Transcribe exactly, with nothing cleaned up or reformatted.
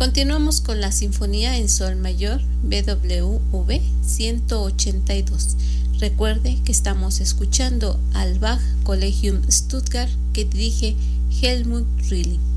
Continuamos con la Sinfonía en Sol Mayor B W V ciento ochenta y dos. Recuerde que estamos escuchando al Bach Collegium Stuttgart que dirige Helmut Rilling.